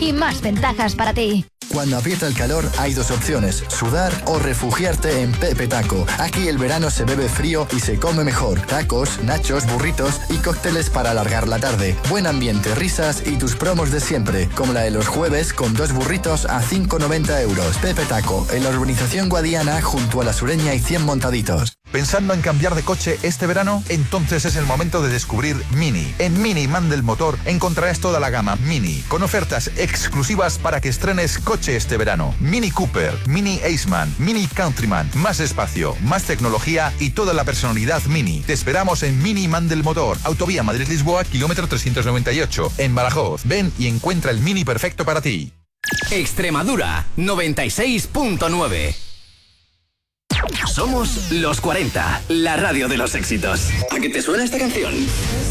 y más ventajas para ti. Cuando aprieta el calor hay dos opciones, sudar o refugiarte en Pepe Taco. Aquí el verano se bebe frío y se come mejor. Tacos, nachos, burritos y cócteles para alargar la tarde. Buen ambiente, risas y tus promos de siempre, como la de los jueves con 2 burritos a 5,90 euros. Pepe Taco, en la urbanización Guadiana junto a La Sureña y 100 montaditos. ¿Pensando en cambiar de coche este verano? Entonces es el momento de descubrir Mini. En Mini Mandel Motor encontrarás toda la gama Mini, con ofertas exclusivas para que estrenes coche este verano. Mini Cooper, Mini Aceman, Mini Countryman, más espacio, más tecnología y toda la personalidad Mini. Te esperamos en Mini Mandel Motor, Autovía Madrid-Lisboa, kilómetro 398, en Badajoz. Ven y encuentra el Mini perfecto para ti. Extremadura, 96.9. Somos los 40, la radio de los éxitos. ¿A qué te suena esta canción?